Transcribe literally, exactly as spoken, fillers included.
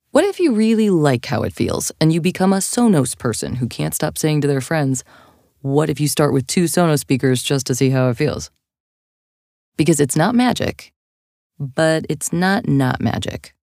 What if you really like how it feels and you become a Sonos person who can't stop saying to their friends, what if you start with two Sonos speakers just to see how it feels? Because it's not magic, but it's not not magic.